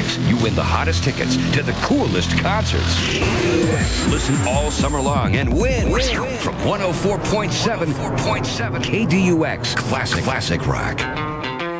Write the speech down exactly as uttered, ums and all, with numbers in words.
X, you win the hottest tickets to the coolest concerts. Listen all summer long and win, win. From one oh four point seven K D U X Classic Classic Rock.